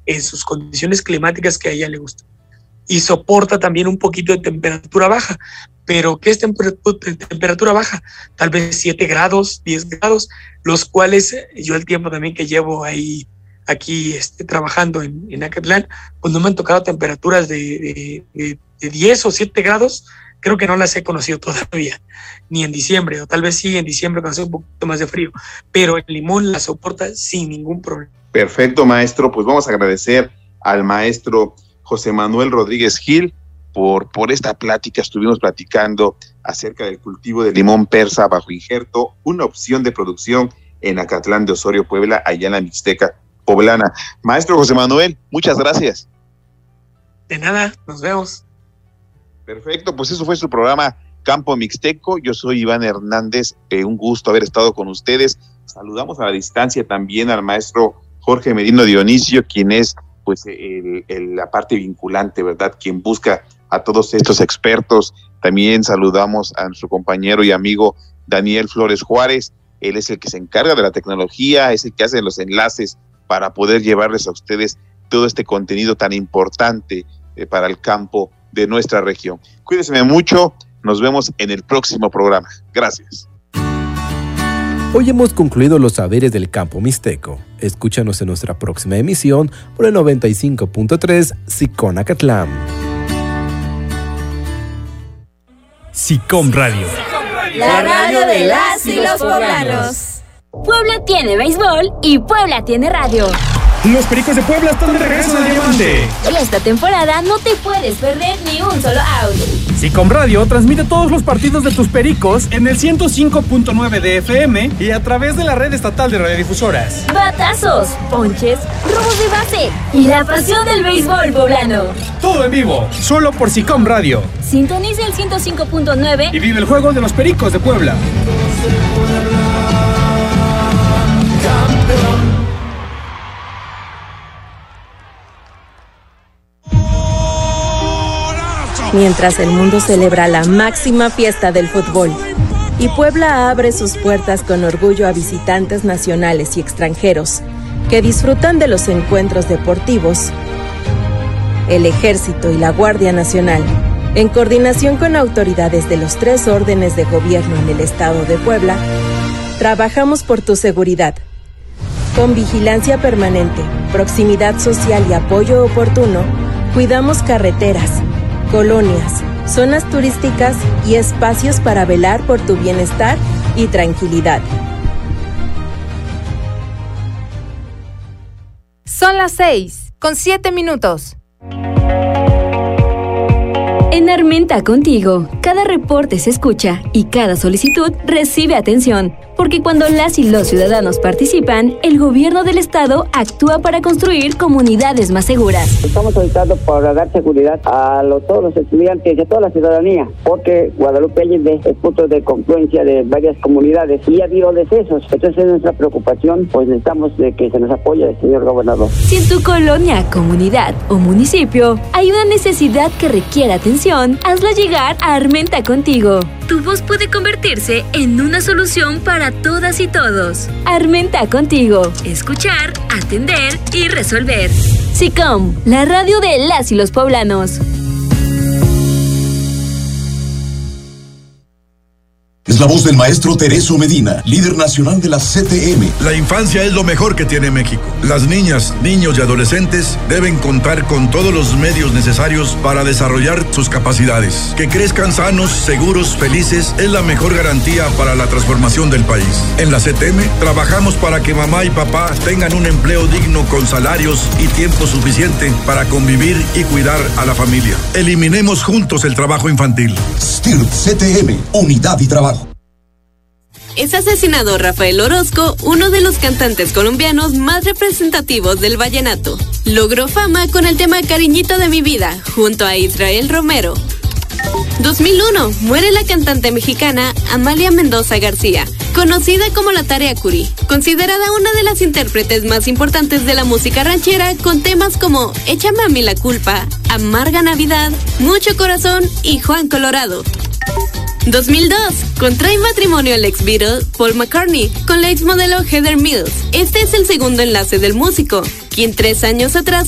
en sus condiciones climáticas que a ella le gustan. Y soporta también un poquito de temperatura baja. Pero ¿qué es temperatura baja? Tal vez 7 grados, 10 grados, los cuales yo el tiempo también que llevo aquí trabajando en Acatlán, pues no me han tocado temperaturas de 10 o 7 grados, creo que no las he conocido todavía, ni en diciembre, o tal vez sí en diciembre cuando hace un poquito más de frío, pero el limón la soporta sin ningún problema. Perfecto, maestro, pues vamos a agradecer al maestro José Manuel Rodríguez Gil por esta plática. Estuvimos platicando acerca del cultivo de limón persa bajo injerto, una opción de producción en Acatlán de Osorio, Puebla, allá en la Mixteca poblana. Maestro José Manuel, muchas gracias. De nada, nos vemos. Perfecto, pues eso fue su programa Campo Mixteco. Yo soy Iván Hernández, un gusto haber estado con ustedes. Saludamos a la distancia también al maestro Jorge Merino Dionisio, quien es pues la parte vinculante, ¿verdad? Quien busca a todos estos expertos. También saludamos a nuestro compañero y amigo Daniel Flores Juárez. Él es el que se encarga de la tecnología, es el que hace los enlaces para poder llevarles a ustedes todo este contenido tan importante para el campo de nuestra región. Cuídense mucho, nos vemos en el próximo programa. Gracias. Hoy hemos concluido los saberes del campo mixteco. Escúchanos en nuestra próxima emisión por el 95.3 SICOM Acatlán. SICOM Radio. La radio de las y los poblanos. Puebla tiene béisbol y Puebla tiene radio. Los Pericos de Puebla están de regreso en el Diamante. Y esta temporada no te puedes perder ni un solo out. SICOM Radio transmite todos los partidos de tus Pericos en el 105.9 de FM y a través de la red estatal de radiodifusoras. Batazos, ponches, robos de base y la pasión del béisbol poblano. Todo en vivo, solo por SICOM Radio. Sintoniza el 105.9 y vive el juego de los Pericos de Puebla. Mientras el mundo celebra la máxima fiesta del fútbol y Puebla abre sus puertas con orgullo a visitantes nacionales y extranjeros que disfrutan de los encuentros deportivos, el Ejército y la Guardia Nacional, en coordinación con autoridades de los 3 órdenes de gobierno en el estado de Puebla, trabajamos por tu seguridad. Con vigilancia permanente, proximidad social y apoyo oportuno, cuidamos carreteras, colonias, zonas turísticas y espacios para velar por tu bienestar y tranquilidad. Son las 6:07. En Armenta Contigo, cada reporte se escucha y cada solicitud recibe atención, porque cuando las y los ciudadanos participan, el gobierno del estado actúa para construir comunidades más seguras. Estamos solicitando para dar seguridad a todos los estudiantes y a toda la ciudadanía, porque Guadalupe Allende es punto de confluencia de varias comunidades y ha habido decesos. Entonces es nuestra preocupación, pues necesitamos de que se nos apoye el señor gobernador. Si en tu colonia, comunidad o municipio hay una necesidad que requiere atención, hazla llegar a Armenta Contigo. Tu voz puede convertirse en una solución para todas y todos. Armenta Contigo. Escuchar, atender y resolver. SICOM, la radio de las y los poblanos. Es la voz del maestro Tereso Medina, líder nacional de la CTM. La infancia es lo mejor que tiene México. Las niñas, niños y adolescentes deben contar con todos los medios necesarios para desarrollar sus capacidades. Que crezcan sanos, seguros, felices es la mejor garantía para la transformación del país. En la CTM trabajamos para que mamá y papá tengan un empleo digno con salarios y tiempo suficiente para convivir y cuidar a la familia. Eliminemos juntos el trabajo infantil. STIRT CTM, unidad y trabajo. Es asesinado Rafael Orozco, uno de los cantantes colombianos más representativos del vallenato. Logró fama con el tema Cariñito de mi vida, junto a Israel Romero. 2001, muere la cantante mexicana Amalia Mendoza García, conocida como la Tarea Curí, considerada una de las intérpretes más importantes de la música ranchera, con temas como Échame a mí la culpa, Amarga Navidad, Mucho Corazón y Juan Colorado. 2002, contrae matrimonio el ex Beatle Paul McCartney con la ex modelo Heather Mills. Este es el segundo enlace del músico, quien 3 años atrás